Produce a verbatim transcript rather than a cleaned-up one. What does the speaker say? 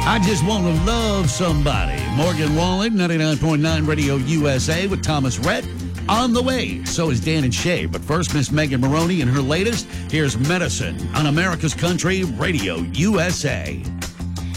I just want to love somebody. Morgan Wallen, ninety-nine point nine Radio U S A with Thomas Rhett. On the way, so is Dan and Shay. But first, Miss Megan Maroney and her latest. Here's Medicine on America's Country Radio U S A.